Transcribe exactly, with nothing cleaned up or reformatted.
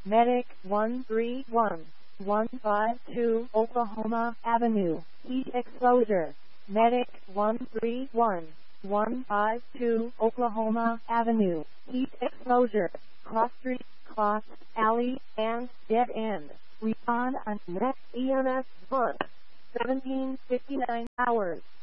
Medic one three one, one five two Oklahoma Avenue, heat exposure. Medic one three one, one five two Oklahoma Avenue, heat exposure. Cross street, cross, alley, and dead end. Respond on next E M S book. seventeen fifty-nine hours.